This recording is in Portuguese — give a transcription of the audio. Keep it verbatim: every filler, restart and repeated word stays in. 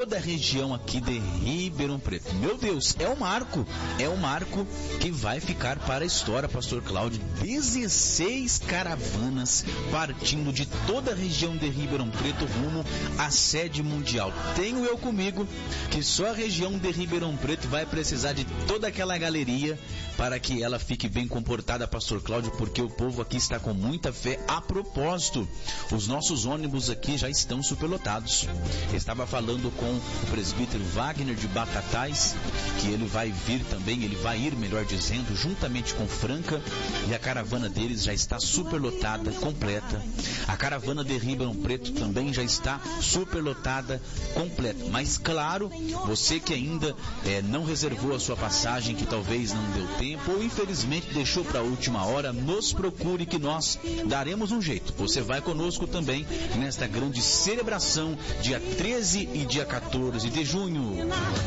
toda a região aqui de Ribeirão Preto. Meu Deus, é um marco, é um marco que vai ficar para a história, pastor Cláudio. dezesseis caravanas partindo de toda a região de Ribeirão Preto rumo à sede mundial. Tenho eu comigo que só a região de Ribeirão Preto vai precisar de toda aquela galeria para que ela fique bem comportada, pastor Cláudio, porque o povo aqui está com muita fé. A propósito, os nossos ônibus aqui já estão superlotados. Estava falando com o presbítero Wagner de Batatais, que ele vai vir também, ele vai ir, melhor dizendo, juntamente com Franca, e a caravana deles já está superlotada, completa. A caravana de Ribeirão Preto também já está superlotada, completa. Mas claro, você que ainda é, não reservou a sua passagem, que talvez não deu tempo, ou infelizmente deixou para a última hora, nos procure que nós daremos um jeito. Você vai conosco também nesta grande celebração, dia treze e dia quatorze de junho.